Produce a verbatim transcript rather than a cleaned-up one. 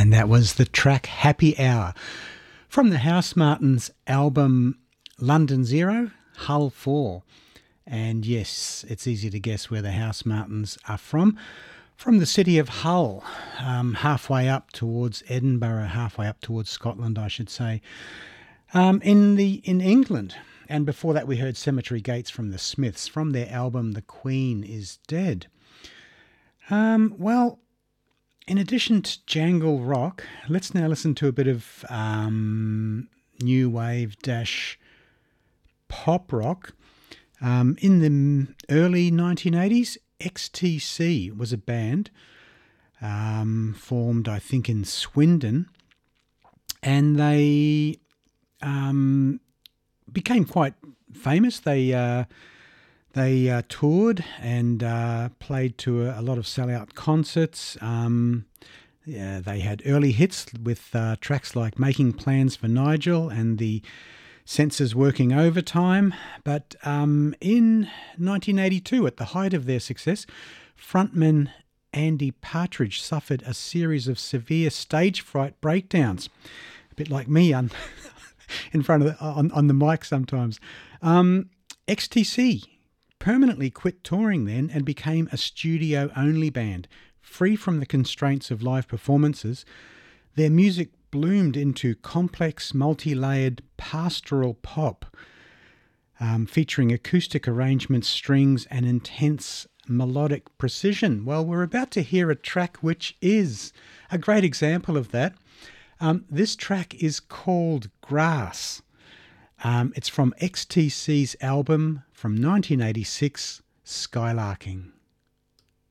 And that was the track Happy Hour from the Housemartins album London Zero, Hull four. And yes, it's easy to guess where the Housemartins are from. From the city of Hull, um, halfway up towards Edinburgh, halfway up towards Scotland, I should say, um, in the in England. And before that, we heard Cemetery Gates from the Smiths, from their album The Queen is Dead. Um, well, in addition to jangle rock, let's now listen to a bit of um, new wave dash pop rock. Um, in the early nineteen eighties, X T C was a band um, formed, I think, in Swindon, and they um, became quite famous. They uh, they uh, toured and uh, played to a, a lot of sellout concerts. Um, yeah, they had early hits with uh, tracks like Making Plans for Nigel and the Senses Working Overtime. But um, in nineteen eighty-two, at the height of their success, frontman Andy Partridge suffered a series of severe stage fright breakdowns, a bit like me on, in front of the, on, on the mic sometimes. Um, X T C permanently quit touring then and became a studio-only band, free from the constraints of live performances. Their music bloomed into complex, multi-layered pastoral pop, um, featuring acoustic arrangements, strings, and intense melodic precision. Well, we're about to hear a track which is a great example of that. Um, this track is called Grass. Um, it's from X T C's album from nineteen eighty-six, Skylarking.